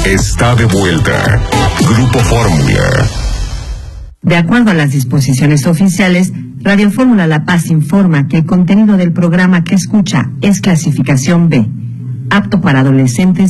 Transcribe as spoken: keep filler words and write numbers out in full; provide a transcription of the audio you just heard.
está de vuelta. Grupo Fórmula. De acuerdo a las disposiciones oficiales, Radio Fórmula La Paz informa que el contenido del programa que escucha es clasificación B, apto para adolescentes